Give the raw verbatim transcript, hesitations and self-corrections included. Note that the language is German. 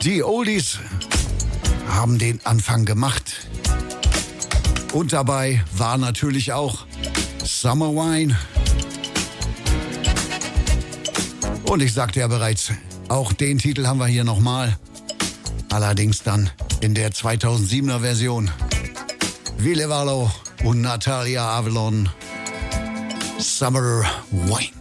Die Oldies haben den Anfang gemacht. Und dabei war natürlich auch Summer Wine. Und ich sagte ja bereits, auch den Titel haben wir hier nochmal. Allerdings dann in der zweitausendsiebener Version. Ville Valo und Natalia Avalon. Summer Wine.